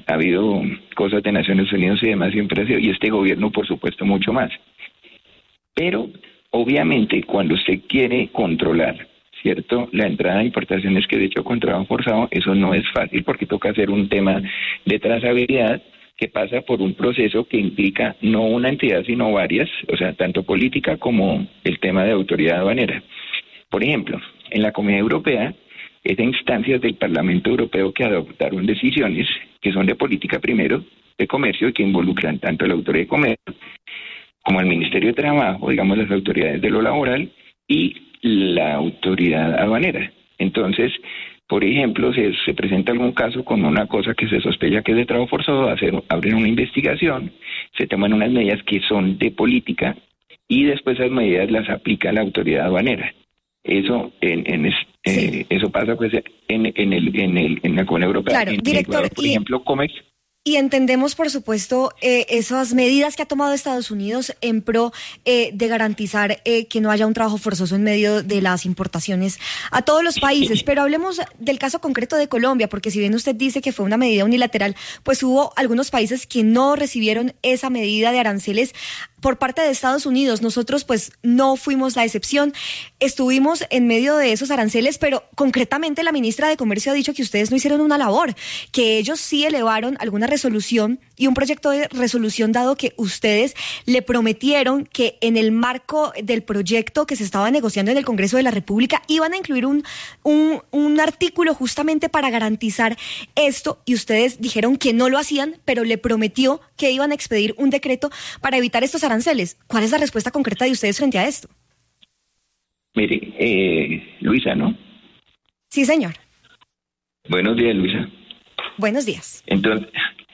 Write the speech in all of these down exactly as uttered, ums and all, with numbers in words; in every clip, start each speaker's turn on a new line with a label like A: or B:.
A: ha habido cosas de Naciones Unidas y demás siempre ha sido, y este gobierno por supuesto mucho más. Pero obviamente cuando usted quiere controlar, ¿cierto?, la entrada de importaciones, que de hecho con trabajo forzado, eso no es fácil porque toca hacer un tema de trazabilidad que pasa por un proceso que implica no una entidad sino varias, o sea, tanto política como el tema de autoridad aduanera. Por ejemplo, en la Comunidad Europea, es de instancias del Parlamento Europeo que adoptaron decisiones que son de política primero, de comercio, y que involucran tanto a la Autoridad de Comercio como al Ministerio de Trabajo, digamos las autoridades de lo laboral, y la autoridad aduanera. Entonces, por ejemplo, se, se presenta algún caso con una cosa que se sospecha que es de trabajo forzoso, hacer, abren una investigación, se toman unas medidas que son de política y después esas medidas las aplica la autoridad aduanera. Eso en, en sí. eh, eso pasa pues en, en el en el en la Comunidad Europea.
B: Claro,
A: en
B: director,
A: Ecuador, por
B: y...
A: ejemplo, Comex.
B: Y entendemos, por supuesto, eh, esas medidas que ha tomado Estados Unidos en pro eh, de garantizar eh, que no haya un trabajo forzoso en medio de las importaciones a todos los países. Pero hablemos del caso concreto de Colombia, porque si bien usted dice que fue una medida unilateral, pues hubo algunos países que no recibieron esa medida de aranceles por parte de Estados Unidos. Nosotros pues no fuimos la excepción, estuvimos en medio de esos aranceles, pero concretamente la ministra de Comercio ha dicho que ustedes no hicieron una labor, que ellos sí elevaron alguna resolución y un proyecto de resolución, dado que ustedes le prometieron que en el marco del proyecto que se estaba negociando en el Congreso de la República iban a incluir un, un, un artículo justamente para garantizar esto, y ustedes dijeron que no lo hacían, pero le prometió que iban a expedir un decreto para evitar estos aranceles. ¿Cuál es la respuesta concreta de ustedes frente a esto?
A: Mire, eh, Luisa, ¿no?
B: Sí, señor.
A: Buenos días, Luisa.
B: Buenos días.
A: Entonces,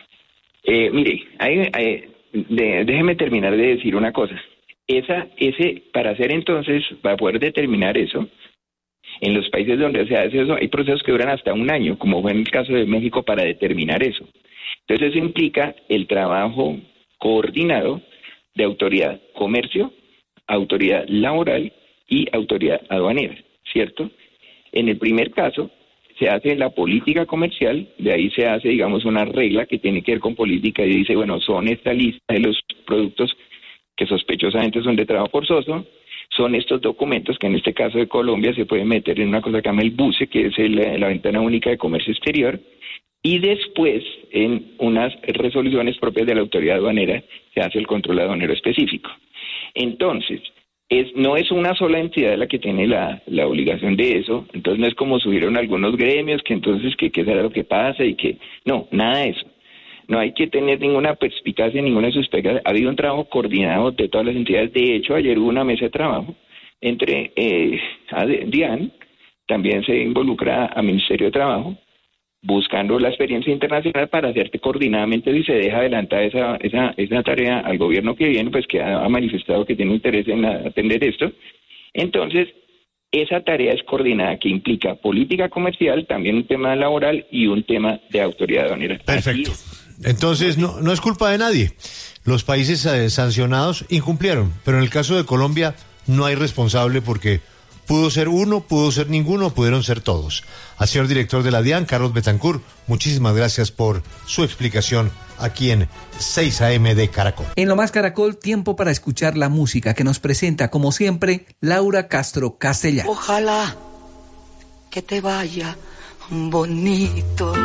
A: eh, mire, hay, hay, de, déjeme terminar de decir una cosa. Esa, ese, para hacer entonces, para poder determinar eso, en los países donde se hace eso, hay procesos que duran hasta un año, como fue en el caso de México, para determinar eso. Entonces, eso implica el trabajo coordinado de autoridad comercio, autoridad laboral y autoridad aduanera, ¿cierto? En el primer caso, se hace la política comercial, de ahí se hace, digamos, una regla que tiene que ver con política y dice, bueno, son esta lista de los productos que sospechosamente son de trabajo forzoso, son estos documentos que en este caso de Colombia se pueden meter en una cosa que se llama el B U C E, que es el, la Ventana Única de Comercio Exterior, y después, en unas resoluciones propias de la autoridad aduanera, se hace el control aduanero específico. Entonces, es, no es una sola entidad la que tiene la, la obligación de eso, entonces no es como subieron algunos gremios, que entonces que qué será lo que pasa y que... No, nada de eso. No hay que tener ninguna perspicacia, ninguna sospecha. Ha habido un trabajo coordinado de todas las entidades. De hecho, ayer hubo una mesa de trabajo entre eh, DIAN, también se involucra a Ministerio de Trabajo, buscando la experiencia internacional para hacerte coordinadamente, y se deja adelantar esa, esa, esa tarea al gobierno que viene, pues que ha, ha manifestado que tiene interés en atender esto. Entonces, esa tarea es coordinada, que implica política comercial, también un tema laboral y un tema de autoridad aduanera.
C: Perfecto. Entonces, no, no es culpa de nadie. Los países eh, sancionados incumplieron, pero en el caso de Colombia no hay responsable porque pudo ser uno, pudo ser ninguno, pudieron ser todos. Al señor director de la DIAN, Carlos Betancourt, muchísimas gracias por su explicación aquí en seis A M de Caracol.
D: En Lo Más Caracol, tiempo para escuchar la música que nos presenta, como siempre, Laura Castro Castellán.
E: Ojalá que te vaya bonito.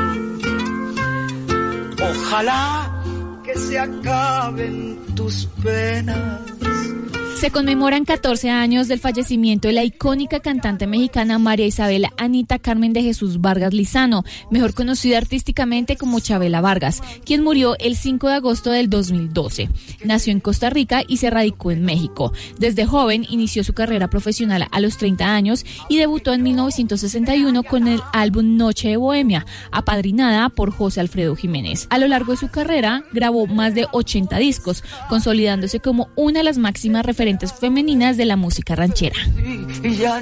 E: Ojalá que se acaben tus penas.
F: Se conmemoran catorce años del fallecimiento de la icónica cantante mexicana María Isabel Anita Carmen de Jesús Vargas Lizano, mejor conocida artísticamente como Chabela Vargas, quien murió el cinco de agosto del dos mil doce. Nació en Costa Rica y se radicó en México. Desde joven inició su carrera profesional a los treinta años y debutó en mil novecientos sesenta y uno con el álbum Noche de Bohemia, apadrinada por José Alfredo Jiménez. A lo largo de su carrera grabó más de ochenta discos, consolidándose como una de las máximas referencias femeninas de la música ranchera.